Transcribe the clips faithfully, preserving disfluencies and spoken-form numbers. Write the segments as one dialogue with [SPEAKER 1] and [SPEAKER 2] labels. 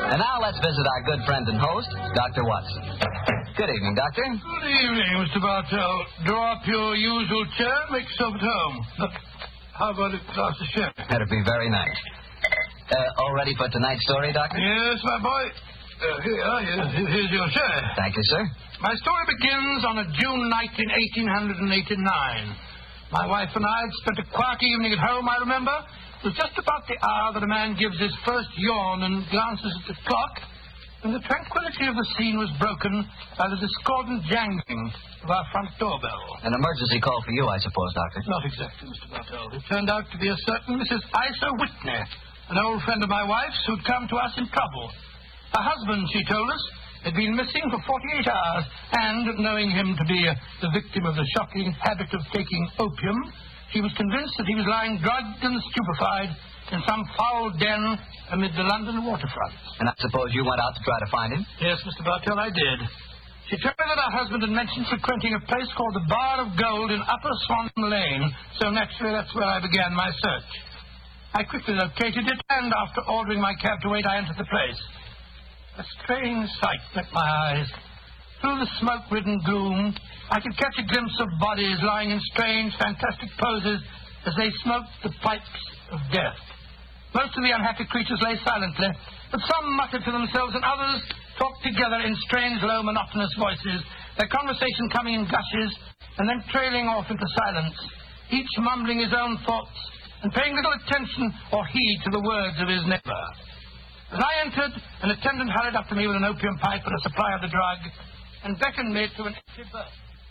[SPEAKER 1] And now let's visit our good friend and host, Doctor Watson. Good evening, Doctor.
[SPEAKER 2] Good evening, Mister Bartell. Draw up your usual chair, make yourself at home. Look, how about a glass of sherry?
[SPEAKER 1] That'd be very nice. Uh, all ready for tonight's story, Doctor?
[SPEAKER 2] Yes, my boy. Uh, here, here, here's your sherry.
[SPEAKER 1] Thank you, sir.
[SPEAKER 2] My story begins on a June night in eighteen eighty-nine. My wife and I had spent a quiet evening at home, I remember. It was just about the hour that a man gives his first yawn and glances at the clock, and the tranquility of the scene was broken by the discordant jangling of our front doorbell.
[SPEAKER 1] An emergency call for you, I suppose, Doctor.
[SPEAKER 2] Not exactly, Mister Bartell. It turned out to be a certain Missus Isa Whitney, an old friend of my wife's who'd come to us in trouble. Her husband, she told us, had been missing for forty-eight hours, and, knowing him to be uh, the victim of the shocking habit of taking opium, she was convinced that he was lying drugged and stupefied in some foul den amid the London waterfront.
[SPEAKER 1] And I suppose you went out to try to find him?
[SPEAKER 2] Yes, Mister Bartell, I did. She told me that her husband had mentioned frequenting a place called the Bar of Gold in Upper Swan Lane, so naturally that's where I began my search. I quickly located it, and after ordering my cab to wait, I entered the place. A strange sight met my eyes. Through the smoke-ridden gloom, I could catch a glimpse of bodies lying in strange, fantastic poses as they smoked the pipes of death. Most of the unhappy creatures lay silently, but some muttered to themselves and others talked together in strange, low, monotonous voices, their conversation coming in gushes and then trailing off into silence, each mumbling his own thoughts and paying little attention or heed to the words of his neighbor. As I entered, an attendant hurried up to me with an opium pipe and a supply of the drug and beckoned me to an empty berth.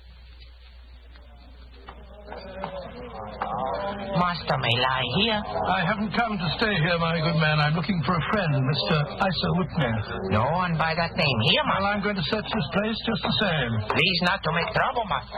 [SPEAKER 3] Master may lie here.
[SPEAKER 2] I haven't come to stay here, my good man. I'm looking for a friend, Mister Isa Whitney.
[SPEAKER 3] No one by that name here,
[SPEAKER 2] Well,
[SPEAKER 3] master.
[SPEAKER 2] I'm going to search this place just the same.
[SPEAKER 3] Please not to make trouble, master.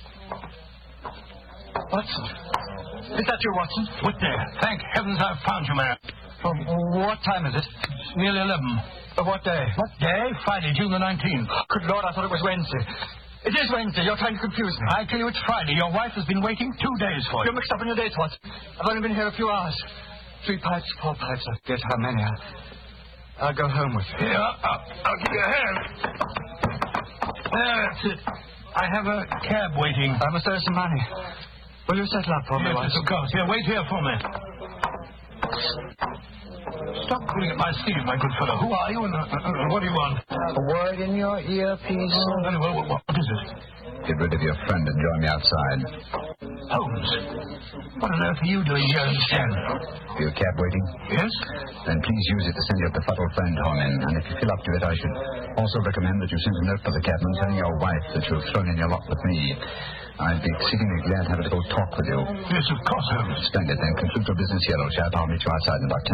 [SPEAKER 2] Watson.
[SPEAKER 1] Is that you, Watson?
[SPEAKER 2] Whitney, thank heavens I've found you, man.
[SPEAKER 1] From what time is it?
[SPEAKER 2] It's nearly eleven.
[SPEAKER 1] Of what day?
[SPEAKER 2] What day? Friday, June the nineteenth.
[SPEAKER 1] Good Lord, I thought it was Wednesday. It is Wednesday. You're trying to confuse me.
[SPEAKER 2] I tell you it's Friday. Your wife has been waiting two days for you.
[SPEAKER 1] You're mixed up in your dates, Watson. I've only been here a few hours. Three pipes, four pipes. I forget how many. I'll, I'll go home with you.
[SPEAKER 2] Here, I'll, I'll give you a hand. There, that's it. I have a cab waiting.
[SPEAKER 1] I must owe some money. Will you settle up for me,
[SPEAKER 2] Yes,
[SPEAKER 1] Watson?
[SPEAKER 2] of course. Here, wait here for me. Stop pulling at my sleeve, my good fellow. Who are you and uh, uh, what do you want?
[SPEAKER 3] A word in your ear, please.
[SPEAKER 2] Oh, very well. What, what is it?
[SPEAKER 4] Get rid of your friend and join me outside.
[SPEAKER 2] Holmes. What on earth are you doing here in the stand?
[SPEAKER 4] Your cab waiting?
[SPEAKER 2] Yes?
[SPEAKER 4] Then please use it to send your befuddled friend home in. And if you feel up to it, I should also recommend that you send a note for the cabman telling your wife that you've thrown in your lot with me. I'd be exceedingly glad to have a little talk with you.
[SPEAKER 2] Yes, of course, Holmes.
[SPEAKER 4] Splendid. Then conclude your business here, old chap. I'll meet you outside in about ten